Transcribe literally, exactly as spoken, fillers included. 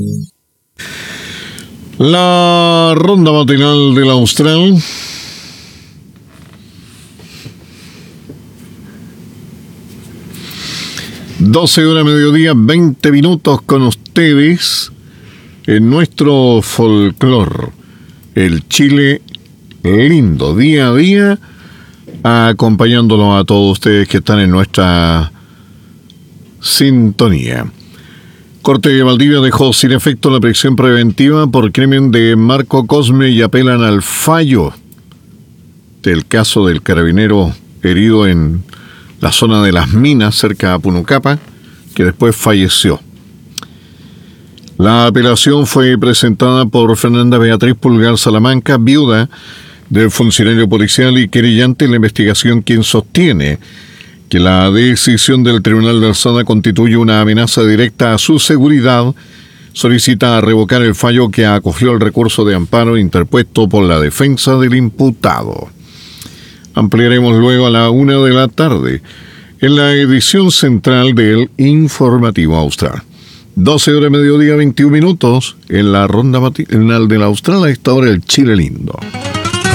La ronda matinal del Austral. doce horas mediodía, veinte minutos con ustedes en nuestro folclor, el Chile lindo, día a día, acompañándolo a todos ustedes que están en nuestra sintonía. Corte de Valdivia dejó sin efecto la prisión preventiva por crimen de Marco Cosme y apelan al fallo del caso del carabinero herido en la zona de Las Minas, cerca de Punucapa, que después falleció. La apelación fue presentada por Fernanda Beatriz Pulgar Salamanca, viuda del funcionario policial y querellante en la investigación, quien sostiene que la decisión del Tribunal de Alzada constituye una amenaza directa a su seguridad. Solicita revocar el fallo que acogió el recurso de amparo interpuesto por la defensa del imputado. Ampliaremos luego a la una de la tarde en la edición central del Informativo Austral. doce horas mediodía, veintiún minutos en la ronda matinal del Austral, a esta hora el Chile lindo.